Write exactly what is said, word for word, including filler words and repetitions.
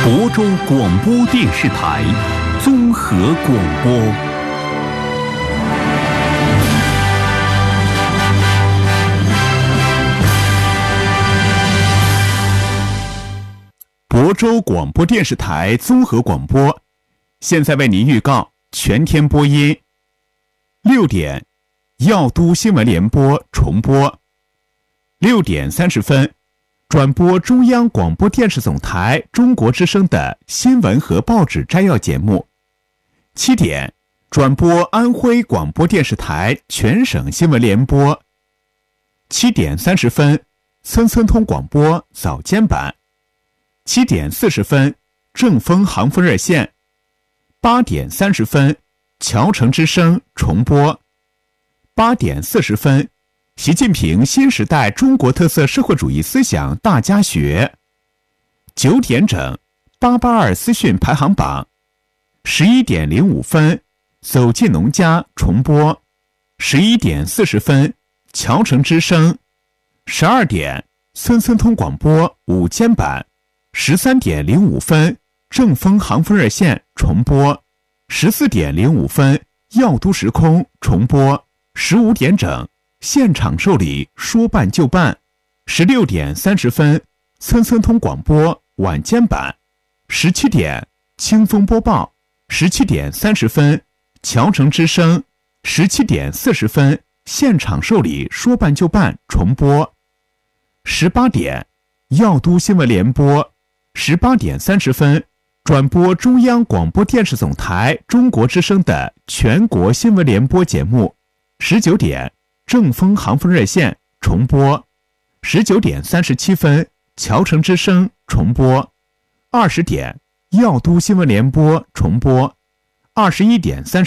亳州广播电视台综合广播。亳州广播电视台综合广播，现在为您预告全天播音。六点，耀都新闻联播重播；六点三十分，转播中央广播电视总台中国之声的新闻和报纸摘要节目；七点，转播安徽广播电视台全省新闻联播；七点三十分，村村通广播早间版；七点四十分，正风航风热线；八点三十分，侨城之声重播；八点四十分，习近平新时代中国特色社会主义思想大家学；九点整，八八二资讯排行榜；十一点零五分，走进农家重播；十一点四十分，侨城之声；十二点，村村通广播午间版；十三点零五分，正风航风热线重播；十四点零五分，耀都时空重播；十五点整，现场受理说办就办；十六点三十分，村村通广播晚间版；十七点，清风播报；十七点三十分，侨城之声；十七点四十分，现场受理说办就办重播；十八点，耀都新闻联播；十八点三十分，转播中央广播电视总台中国之声的全国新闻联播节目；十九点，正风航风热线重播；十九点三十七分，侨城之声重播；二十点，耀都新闻联播重播；二十一点三十